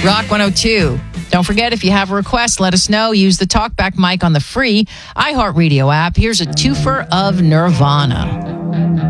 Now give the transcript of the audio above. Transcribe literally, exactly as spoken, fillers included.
Rock one oh two. Don't forget, if you have a request, let us know. Use the TalkBack mic on the free iHeartRadio app. Here's a twofer of Nirvana.